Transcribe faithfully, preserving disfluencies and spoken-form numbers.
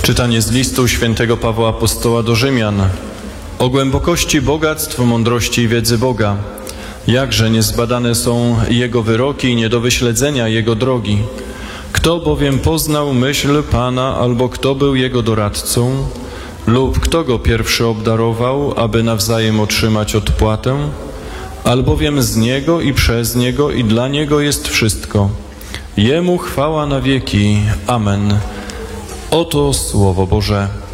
Czytanie z listu świętego Pawła Apostoła do Rzymian. O głębokości bogactw, mądrości i wiedzy Boga. Jakże niezbadane są Jego wyroki i nie do wyśledzenia Jego drogi. Kto bowiem poznał myśl Pana, albo kto był Jego doradcą, lub kto Go pierwszy obdarował, aby nawzajem otrzymać odpłatę? Albowiem z Niego i przez Niego i dla Niego jest wszystko. Jemu chwała na wieki. Amen. Oto Słowo Boże.